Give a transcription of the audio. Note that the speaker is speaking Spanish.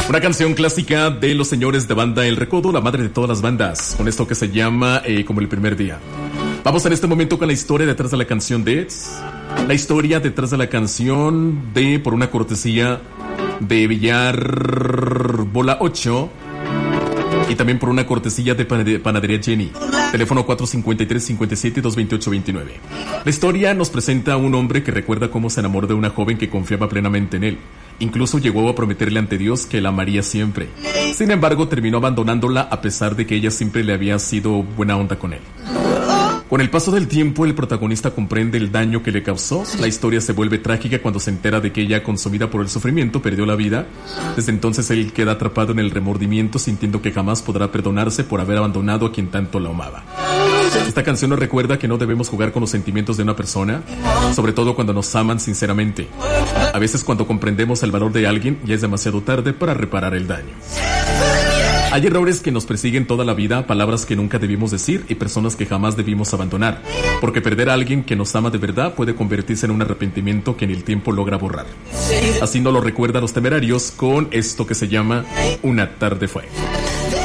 Una canción clásica de los señores de banda El Recodo, la madre de todas las bandas, con esto que se llama Como el primer día. Vamos en este momento con la historia detrás de la canción de la historia detrás de la canción de Por una cortesía de Villar Bola 8 y también por una cortesía de Panadería Jenny. Teléfono 453-57-228-29. La historia nos presenta a un hombre que recuerda cómo se enamoró de una joven que confiaba plenamente en él. Incluso llegó a prometerle ante Dios que la amaría siempre. Sin embargo, terminó abandonándola a pesar de que ella siempre le había sido buena onda con él. Con el paso del tiempo, el protagonista comprende el daño que le causó. La historia se vuelve trágica cuando se entera de que ella, consumida por el sufrimiento, perdió la vida. Desde entonces él queda atrapado en el remordimiento, sintiendo que jamás podrá perdonarse por haber abandonado a quien tanto la amaba. Esta canción nos recuerda que no debemos jugar con los sentimientos de una persona, sobre todo cuando nos aman sinceramente. A veces cuando comprendemos el valor de alguien, ya es demasiado tarde para reparar el daño. Hay errores que nos persiguen toda la vida, palabras que nunca debimos decir y personas que jamás debimos abandonar, porque perder a alguien que nos ama de verdad puede convertirse en un arrepentimiento que ni el tiempo logra borrar. Así nos lo recuerdan Los Temerarios con esto que se llama Una tarde fue.